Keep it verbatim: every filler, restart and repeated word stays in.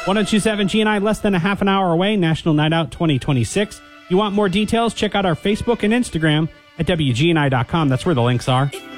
one oh two point seven G N I, less than a half an hour away, National Night Out twenty twenty-six. You want more details? Check out our Facebook and Instagram at W G N I dot com. That's where the links are.